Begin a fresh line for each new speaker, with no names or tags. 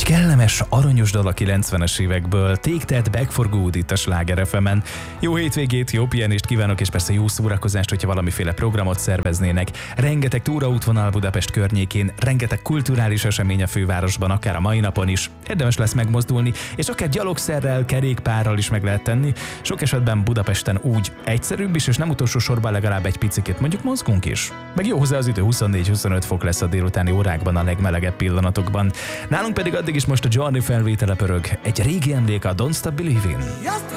kellemes, aranyos dal a 90-es évekből, Take That Back for Good itt a Sláger FM-en. Jó hétvégét, jó pihenést kívánok, és persze jó szórakozást, hogyha valamiféle programot szerveznének. Rengeteg túraútvonal Budapest környékén, rengeteg kulturális esemény a fővárosban, akár a mai napon is. Érdemes lesz megmozdulni, és akár gyalogszerrel, kerékpárral is meg lehet tenni. Sok esetben Budapesten úgy egyszerűbb is, és nem utolsó sorban legalább egy picikét mondjuk mozgunk is. Meg jó hozzá az idő, 24-25 fok lesz a délutáni órákban a legmelegebb pillanatokban. Nálunk pedig addig is most a Journey felvétele pörög. Egy régi emlék, a Don't Stop Believin'.